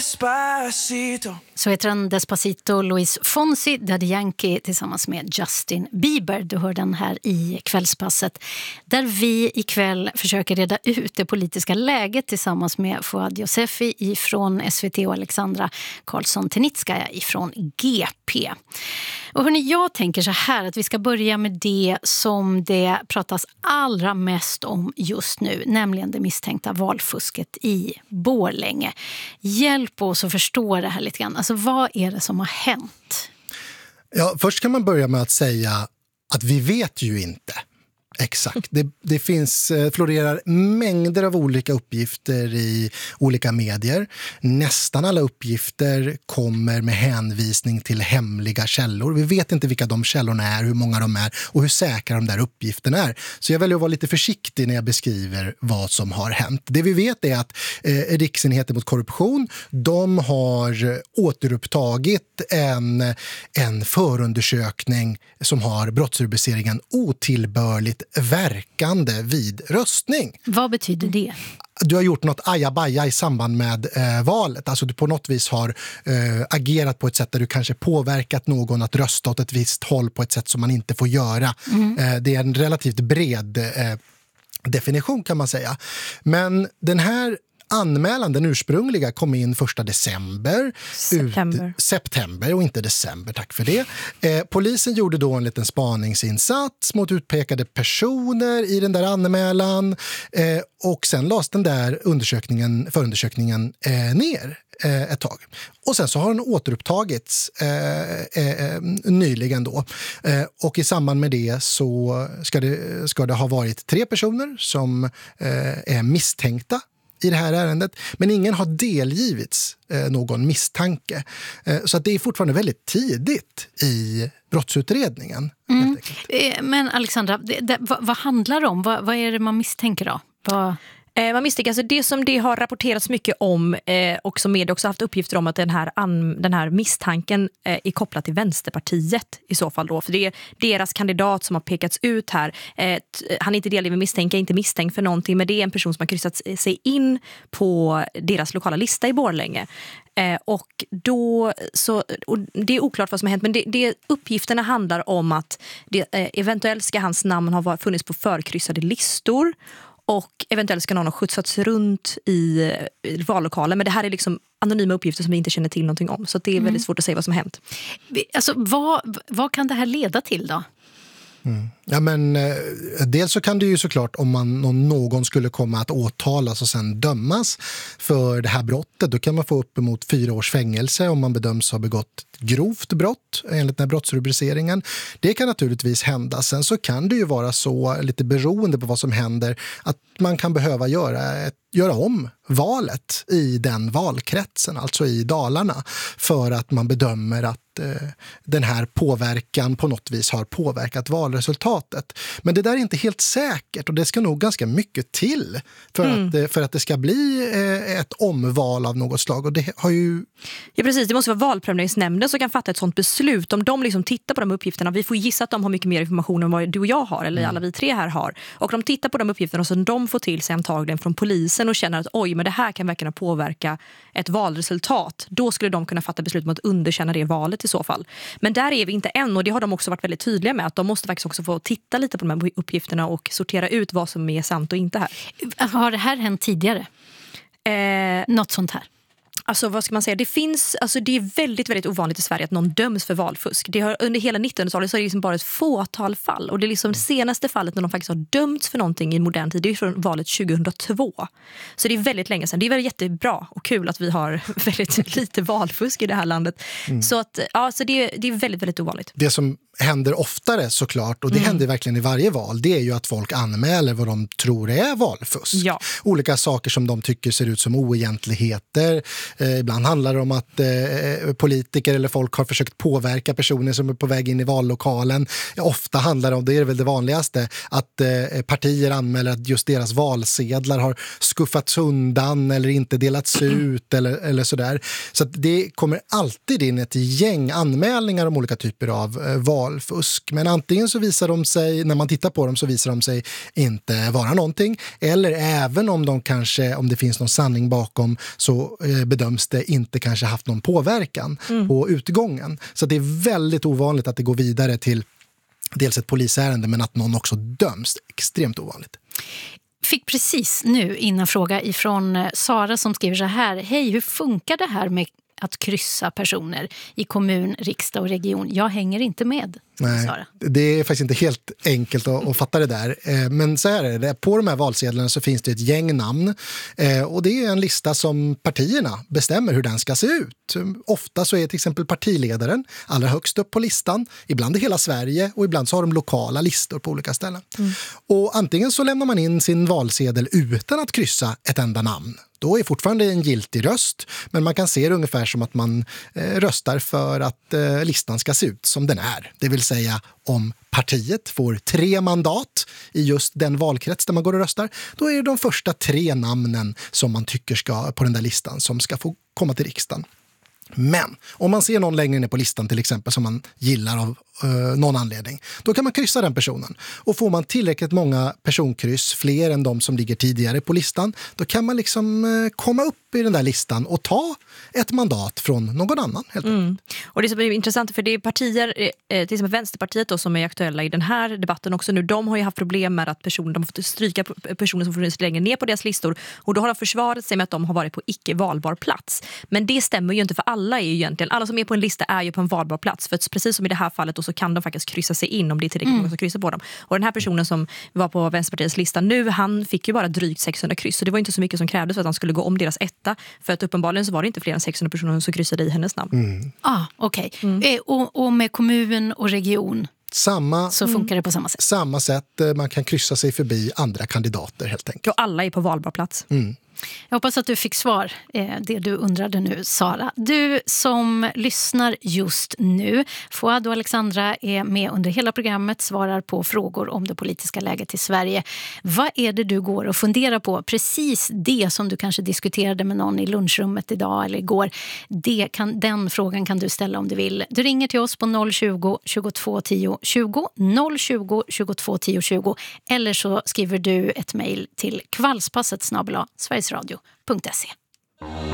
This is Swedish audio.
Despacito. Så heter den Despacito, Luis Fonsi, Daddy Yankee tillsammans med Justin Bieber. Du hör den här i Kvällspasset, där vi ikväll försöker reda ut det politiska läget tillsammans med Fouad Josefi ifrån SVT och Alexandra Karlsson-Tenitskaya ifrån GP. Och hörni, jag tänker så här att vi ska börja med det som det pratas allra mest om just nu, nämligen det misstänkta valfusket i Borlänge. Hjälp oss att förstå det här lite grann. Alltså, vad är det som har hänt? Ja, först kan man börja med att säga att vi vet ju inte. Exakt. Det florerar mängder av olika uppgifter i olika medier. Nästan alla uppgifter kommer med hänvisning till hemliga källor. Vi vet inte vilka de källorna är, hur många de är och hur säkra de där uppgifterna är. Så jag väljer att vara lite försiktig när jag beskriver vad som har hänt. Det vi vet är att Riksenheten mot korruption, de har återupptagit en förundersökning som har brottsrubriceringen otillbörligt verkande vid röstning. Vad betyder det? Du har gjort något ajabaja i samband med valet. Alltså du på något vis har agerat på ett sätt där du kanske påverkat någon att rösta åt ett visst håll på ett sätt som man inte får göra. Det är en relativt bred definition kan man säga. Men den här anmälan, den ursprungliga, kom in 1 december. September och inte december, tack för det. Polisen gjorde då en liten spaningsinsats mot utpekade personer i den där anmälan och sen lades den där förundersökningen ner ett tag. Och sen så har den återupptagits nyligen då. Och i samband med det så ska det ha varit 3 personer som är misstänkta i det här ärendet, men ingen har delgivits någon misstanke. Så att det är fortfarande väldigt tidigt i brottsutredningen. Men Alexandra, vad handlar det om? Vad är det man misstänker då? Man misstänker, alltså det som det har rapporterats mycket om och som media också haft uppgifter om att den här misstanken är kopplad till Vänsterpartiet i så fall då. För det är deras kandidat som har pekats ut här. Han är inte delgiven misstänkt, inte misstänkt för någonting, men det är en person som har kryssat sig in på deras lokala lista i Borlänge. Och det är oklart vad som har hänt, men det uppgifterna handlar om att eventuellt ska hans namn ha funnits på förkryssade listor. Och eventuellt ska någon ha skjutsats runt i vallokalen. Men det här är liksom anonyma uppgifter som vi inte känner till någonting om. Så det är väldigt svårt att säga vad som har hänt. Alltså, vad kan det här leda till då? Ja, men dels så kan det ju såklart om någon skulle komma att åtalas och sen dömas för det här brottet, då kan man få uppemot 4 års fängelse om man bedöms ha begått grovt brott enligt den här brottsrubriceringen. Det kan naturligtvis hända. Sen så kan det ju vara så, lite beroende på vad som händer, att man kan behöva göra om valet i den valkretsen, alltså i Dalarna, för att man bedömer att den här påverkan på något vis har påverkat valresultatet. Men det där är inte helt säkert och det ska nog ganska mycket till för att det ska bli ett omval av något slag. Och det har ju... Ja, precis. Det måste vara valprövningsnämnden som kan fatta ett sånt beslut. Om de liksom tittar på de uppgifterna, vi får gissa att de har mycket mer information än vad du och jag har, eller alla vi 3 här har. Och de tittar på de uppgifterna som de får till sig antagligen från polisen och känner att oj, men det här kan verkligen påverka ett valresultat. Då skulle de kunna fatta beslut om att underkänna det valet i så fall. Men där är vi inte än, och det har de också varit väldigt tydliga med, att de måste faktiskt också få titta lite på de här uppgifterna och sortera ut vad som är sant och inte här. Har det här hänt tidigare? Något sånt här? Alltså vad ska man säga, det är väldigt, väldigt ovanligt i Sverige att någon döms för valfusk. Det har, under hela 1900-talet så är det liksom bara ett fåtal fall. Och det är liksom det senaste fallet när de faktiskt har dömts för någonting i modern tid, det är från valet 2002. Så det är väldigt länge sedan. Det är väldigt jättebra och kul att vi har väldigt lite valfusk i det här landet. Så att, ja, så det är väldigt, väldigt ovanligt. Det som händer oftare såklart, och det händer verkligen i varje val, det är ju att folk anmäler vad de tror är valfusk. Ja. Olika saker som de tycker ser ut som oegentligheter. Ibland handlar det om att politiker eller folk har försökt påverka personer som är på väg in i vallokalen. Ofta handlar det om, det är väl det vanligaste, att partier anmäler att just deras valsedlar har skuffats undan eller inte delats ut eller sådär. Så att det kommer alltid in ett gäng anmälningar om olika typer av valfusk. Men antingen så visar de sig, när man tittar på dem så visar de sig inte vara någonting. Eller även om de kanske, om det finns någon sanning bakom, så bedömer bedöms det inte kanske haft någon påverkan på utgången. Så det är väldigt ovanligt att det går vidare till dels ett polisärende, men att någon också döms. Extremt ovanligt. Fick precis nu innan fråga ifrån Sara som skriver så här: hej, hur funkar det här med att kryssa personer i kommun, riksdag och region? Jag hänger inte med. Nej, Sara. det är faktiskt inte helt enkelt att fatta det där. Men så här är det. På de här valsedlarna så finns det ett gäng namn. Och det är en lista som partierna bestämmer hur den ska se ut. Ofta så är till exempel partiledaren allra högst upp på listan. Ibland i hela Sverige och ibland så har de lokala listor på olika ställen. Och antingen så lämnar man in sin valsedel utan att kryssa ett enda namn. Då är fortfarande en giltig röst, men man kan se det ungefär som att man röstar för att listan ska se ut som den är. Det vill säga, om partiet får 3 mandat i just den valkrets där man går och röstar, då är det de första 3 namnen som man tycker ska på den där listan som ska få komma till riksdagen. Men om man ser någon längre ner på listan till exempel som man gillar av någon anledning, då kan man kryssa den personen. Och får man tillräckligt många personkryss, fler än de som ligger tidigare på listan, då kan man liksom komma upp i den där listan och ta ett mandat från någon annan. Helt Och det som är intressant, för det är partier, till exempel Vänsterpartiet då, som är aktuella i den här debatten också nu, de har ju haft problem med att de har fått stryka personer som funnits längre ner på deras listor, och då har de försvarat sig med att de har varit på icke valbar plats. Men det stämmer ju inte, för alla är ju egentligen, alla som är på en lista är ju på en valbar plats, för att precis som i det här fallet då, så kan de faktiskt kryssa sig in om det är tillräckligt många som kryssar på dem. Och den här personen som var på Vänsterpartiets lista nu, han fick ju bara drygt 600 kryss, så det var inte så mycket som krävdes för att han skulle gå om deras etta, för att uppenbarligen så var det inte fler än 600 personer som kryssade i hennes namn. Okej. Och med kommun och region så funkar det på samma sätt? Samma sätt, man kan kryssa sig förbi andra kandidater helt enkelt. Och alla är på valbar plats. Jag hoppas att du fick svar, det du undrade nu, Sara. Du som lyssnar just nu, Fouad och Alexandra är med under hela programmet, svarar på frågor om det politiska läget i Sverige. Vad är det du går och funderar på? Precis det som du kanske diskuterade med någon i lunchrummet idag eller igår. Den frågan kan du ställa om du vill. Du ringer till oss på 020 22 10 20, 020 22 10 20, eller så skriver du ett mejl till kvällspasset@sverigesradio.se.